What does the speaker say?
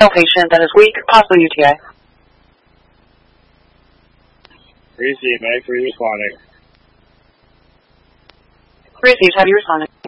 patient that is weak, possible UTI. Received, Meg 3 responding. Received, have you responded?